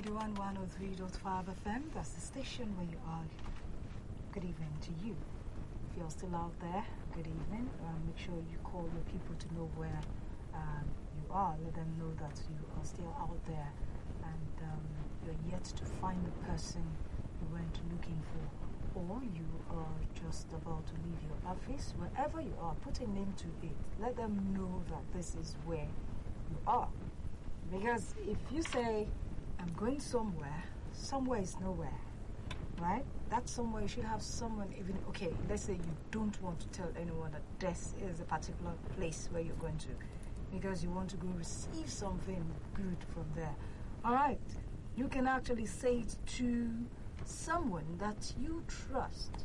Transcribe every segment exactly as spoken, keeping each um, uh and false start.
ninety-one point one oh three point five F M. That's the station where you are. Good evening to you. If you're still out there, good evening. Um, make sure you call your people to know where um, you are. Let them know that you are still out there and um, you're yet to find the person you went looking for, or you are just about to leave your office. Wherever you are, put a name to it. Let them know that this is where you are. Because if you say, I'm going somewhere, somewhere is nowhere, right? That somewhere, you should have someone even, okay, let's say you don't want to tell anyone that this is a particular place where you're going to, because you want to go receive something good from there. All right, you can actually say it to someone that you trust.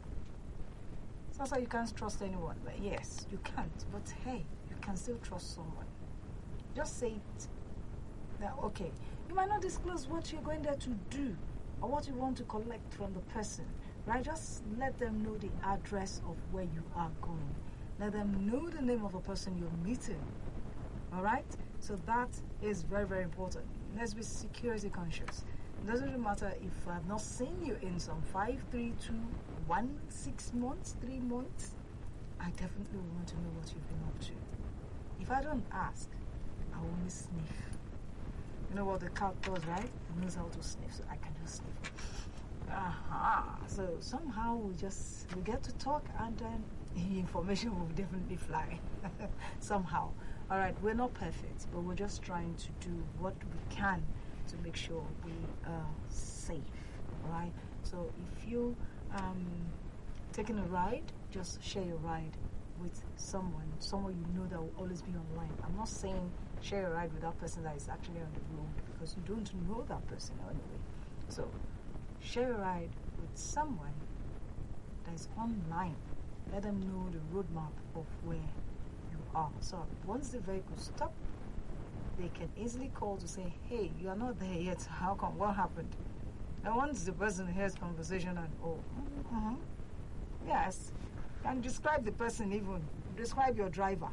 It's not like you can't trust anyone, but yes, you can't, but hey, you can still trust someone. Just say it. That, okay, you might not disclose what you're going there to do or what you want to collect from the person, right? Just let them know the address of where you are going. Let them know the name of the person you're meeting, all right? So that is very, very important. Let's be security conscious. It doesn't really matter if I've not seen you in some five, three, two, one, six months, three months. I definitely want to know what you've been up to. If I don't ask, I will only sniff. You know what the cat does, right? It knows how to sniff, so I can just sniff. Aha! Uh-huh. So somehow we just we get to talk, and then the information will definitely fly. Somehow. All right, we're not perfect, but we're just trying to do what we can to make sure we are safe. All right. So if you um taking a ride, just share your ride with someone, someone you know that will always be online. I'm not saying share a ride with that person that is actually on the road, because you don't know that person anyway. So share a ride with someone that is online. Let them know the roadmap of where you are. So once the vehicle stops, they can easily call to say, hey, you are not there yet. How come? What happened? And once the person hears conversation and oh, mm-hmm, yes, and describe the person, even describe your driver.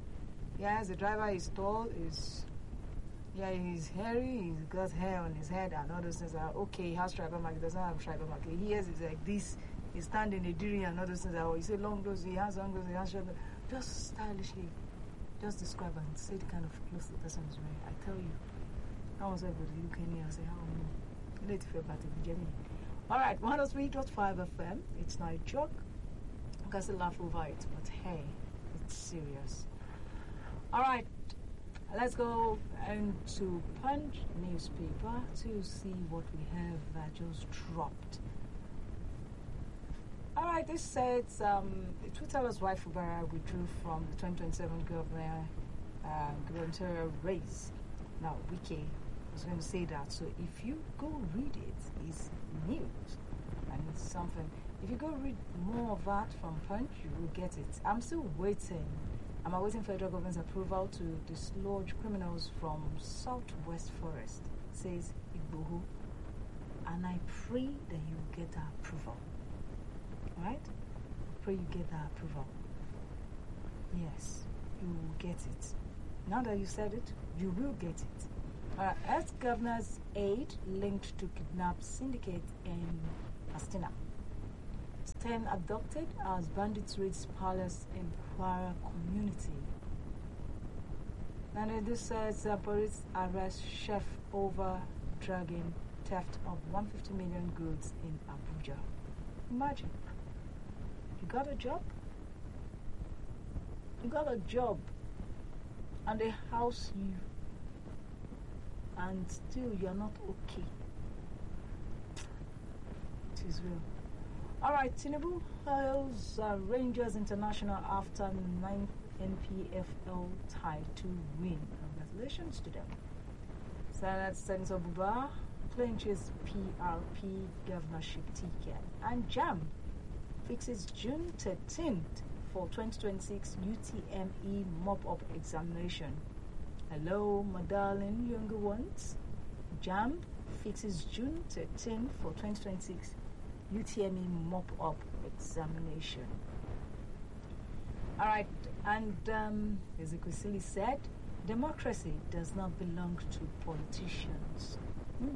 Yes, the driver is tall, is yeah, he's hairy, he's got hair on his head, and all those things are okay. He has tribal mark, he doesn't have tribal mark. He hears it's like this, he's standing a diri, and all those things are oh, he say long nose, he has long nose, he has short nose. Just stylishly, just describe and say the kind of clothes the person is wearing. I tell you, I was able to look in here and say, how oh, no, you need to feel bad if you get me. All right, one oh three point five F M. It's not a joke. I can laugh over it, but hey, it's serious. All right, let's go into Punch newspaper to see what we have uh, just dropped. All right, this says um, Twitter's wife Fubara withdrew from the twenty twenty-seven governor uh, gubernatorial race. Now, Wiki was going to say that, so if you go read it, it's news and it's something. If you go read more of that from Punch, you will get it. I'm still waiting. I'm awaiting federal government's approval to dislodge criminals from Southwest Forest, says Igboho. And I pray that you get that approval. Alright? I pray you get that approval. Yes, you will get it. Now that you said it, you will get it. Uh, ex-governor's aide linked to kidnap syndicate in Astina. Ten abducted as bandits raid palace in Kwara community. And this says uh, police arrest chef over dragging theft of one hundred fifty million goods in Abuja. Imagine, you got a job, you got a job, and they house you, and still you're not okay. It is real. All right, Tinubu hails uh, Rangers International after ninth N P F L title win. Congratulations to them. Senate Senator Buba clinches P R P governorship ticket. And JAMB fixes June thirteenth for twenty twenty-six U T M E mop-up examination. Hello, my darling younger ones. JAMB fixes June thirteenth for twenty twenty-six U T M E mop-up examination. All right, and um, as Ezekwesili said, democracy does not belong to politicians. Hmm.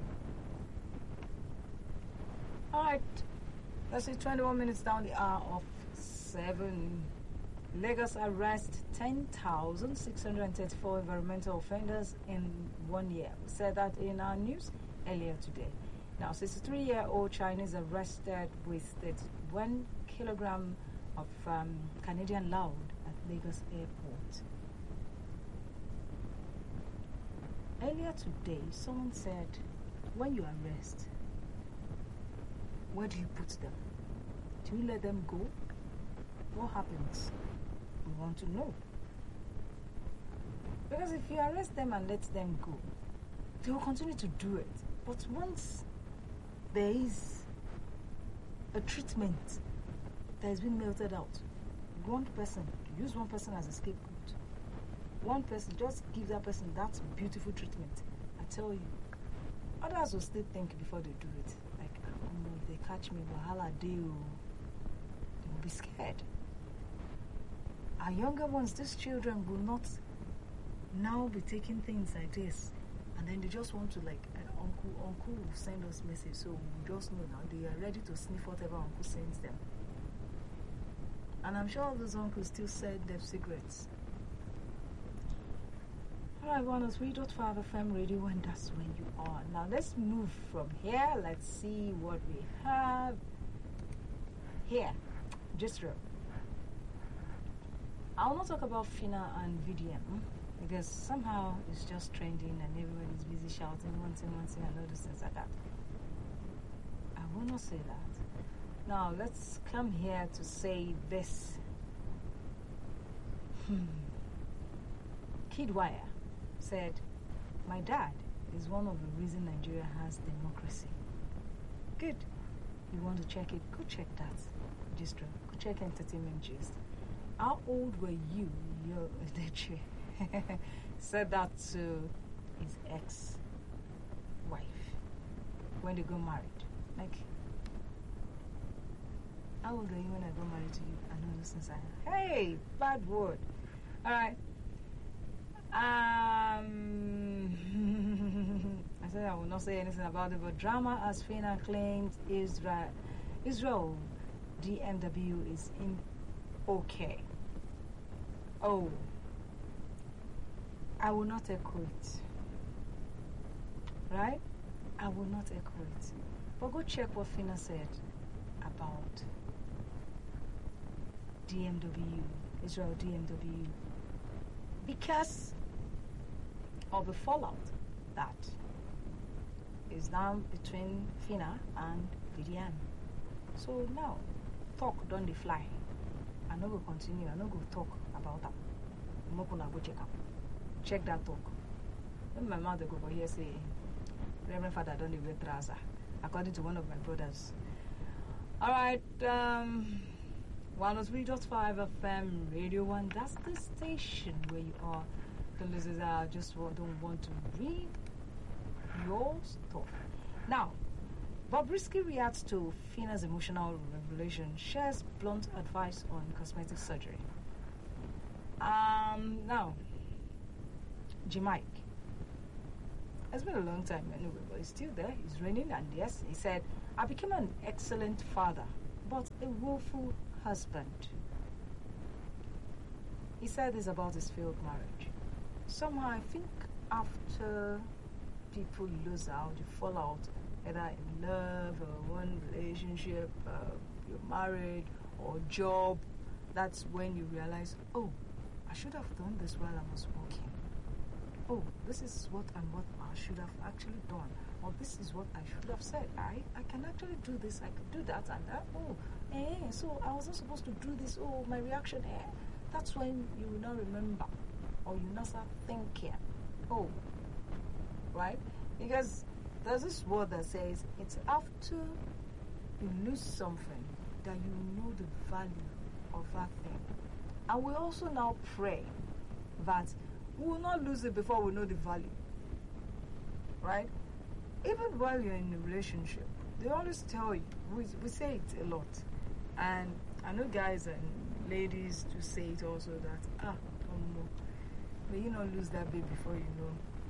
All right. Let's see, twenty-one minutes down the hour of seven. Lagos arrest ten thousand six hundred thirty-four environmental offenders in one year. We said that in our news earlier today. Now, sixty-three-year-old Chinese arrested with one kilogram of um, Canadian loud at Lagos airport. Earlier today, someone said, when you arrest, where do you put them? Do you let them go? What happens? We want to know. Because if you arrest them and let them go, they will continue to do it. But once there is a treatment that has been melted out, one person, use one person as a scapegoat. One person, just give that person that beautiful treatment. I tell you, others will still think before they do it. Like, oh, if they catch me, wahala dey o. They will be scared. Our younger ones, these children will not now be taking things like this, and then they just want to, like, uh, uncle, uncle will send us message, so we just know now they are ready to sniff whatever uncle sends them. And I'm sure all those uncles still send them cigarettes. Alright, one oh three point five F M radio, and that's where you are. Now let's move from here. Let's see what we have here. Just real. I will not talk about FINA and V D M because somehow it's just trending and everybody's busy shouting one thing, one thing, and all those things like that. I will not say that. Now let's come here to say this. Hmm. Kidwire said, my dad is one of the reasons Nigeria has democracy. Good. You want to check it? Go check that. Distro. Go check Entertainment Gist. How old were you? Your said that to his ex-wife when they got married. Like, how old were you when I got married to you? I know this inside. Hey, bad word. All right. Um, I said I will not say anything about it, but drama as FINA claims Israel, Israel D M W is in okay. Oh, I will not echo it. Right? I will not echo it. But go check what FINA said about D M W, Israel D M W. Because of the fallout that is now between FINA and V D M. So now, talk don't they fly. I no go continue, I no go talk about that. I'm not gonna go check up. Check that talk. When my mother go over here say, Reverend Father don't wear trouser, according to one of my brothers. Alright, um one oh three point five F M Radio one, that's the station where you are. The listeners I just don't want to read your stuff. Now, Bobrisky reacts to FINA's emotional revelation, shares blunt advice on cosmetic surgery. Um, now, Jamaica. It's been a long time anyway, but he's still there. He's reigning, and yes, he said, I became an excellent father, but a woeful husband. He said this about his failed marriage. Somehow, I think after people lose out, you fall out, either in love or one relationship, uh, you're married or job, that's when you realize, oh, I should have done this while I was working. Oh, this is what and what I should have actually done. Or this is what I should have said. I, I can actually do this, I can do that and that. Oh, eh, so I was not supposed to do this. Oh, my reaction, eh. That's when you will not remember. Or you not start thinking. Oh, right? Because there's this word that says it's after you lose something that you know the value of that thing. And we also now pray that we will not lose it before we know the value. Right? Even while you're in a relationship, they always tell you, we, we say it a lot. And I know guys and ladies do say it also that, ah, oh no, may you not lose that baby before you know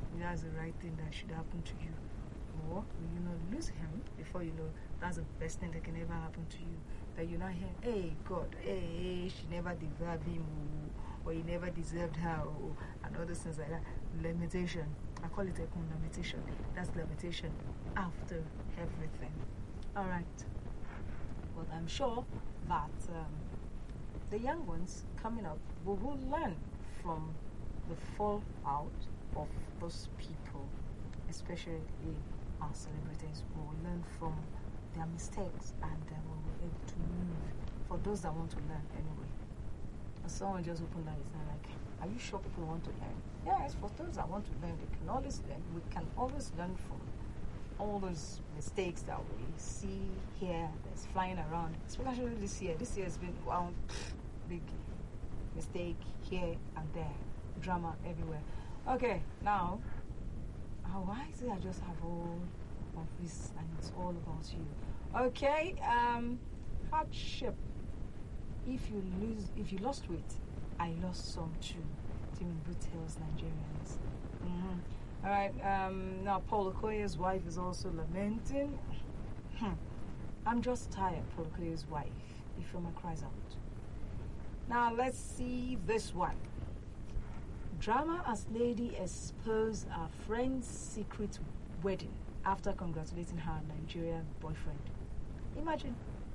that's the right thing that should happen to you. Or will you not lose him before you know that's the best thing that can ever happen to you? That you're not hearing, hey, God, hey, she never deserved him, or he never deserved her, or, and other things like that. Limitation. I call it a limitation. That's limitation after everything. Alright. But I'm sure that um, the young ones coming up will, will learn from the fallout of those people, especially our celebrities, will learn from their mistakes and uh, will be able to move. For those that want to learn anyway. And someone just opened that, it's not like, are you sure people want to learn? Yes, for those that want to learn, they can always learn. We can always learn from all those mistakes that we see here, that's flying around. Especially this year. This year has been one big mistake here and there. Drama everywhere. Okay, now, uh, why is it I just have all of this and it's all about you? Okay, um, hardship. If you lose, if you lost weight, I lost some too. Team Boot Hills Nigerians. Mm-hmm. All right. Um, now Paul Okoye's wife is also lamenting. Hmm. I'm just tired. Paul Okoye's wife. Ifeoma cries out. Now let's see this one. Drama as lady exposed her friend's secret wedding after congratulating her Nigerian boyfriend. Imagine.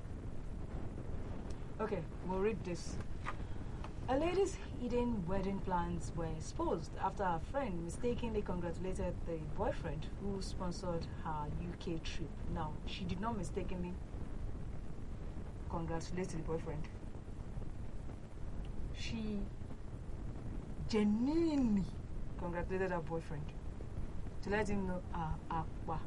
Okay, we'll read this. A lady's hidden wedding plans were exposed after her friend mistakenly congratulated the boyfriend who sponsored her U K trip. Now, she did not mistakenly congratulate the boyfriend. She genuinely congratulated her boyfriend to let him know, ah, ah, wow.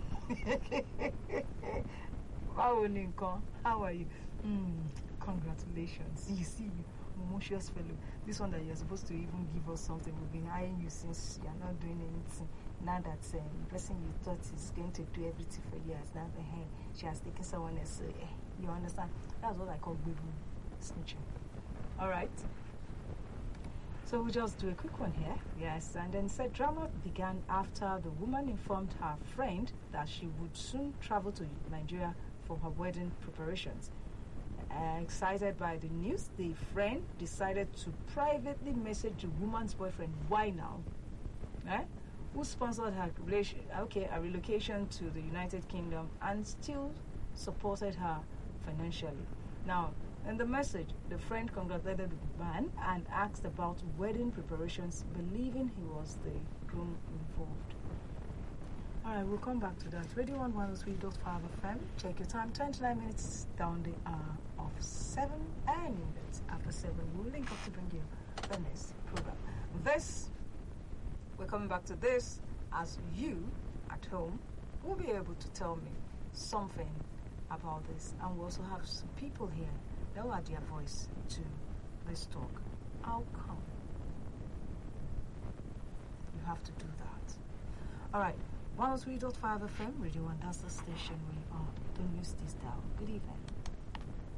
How are you? Mm, congratulations. You see, emotions fellow. This one that you're supposed to even give us something, we've been eyeing you since you're not doing anything. Now that um, the person you thought is going to do everything for you has now the hand, she has taken someone else. Uh, you understand? That's what I call good snitching. Alright. So we'll just do a quick one here. Yes, and then said drama began after the woman informed her friend that she would soon travel to Nigeria for her wedding preparations. Uh, excited by the news, the friend decided to privately message the woman's boyfriend. Why now? Eh? Who sponsored her relation, okay, a relocation to the United Kingdom and still supported her financially. Now, in the message, the friend congratulated the man and asked about wedding preparations, believing he was the groom involved. Alright, we'll come back to that. Radio one one oh three point five F M. Check your time, twenty-nine minutes down the hour of seven, and minutes after seven, we'll link up to bring you the next program. This, we're coming back to this as you at home will be able to tell me something about this. And we also have some people here that will add their voice to this talk. How come? You have to do that. Alright. one oh three point five F M, Radio one, that's the station where you are. Don't use this dial. Good evening.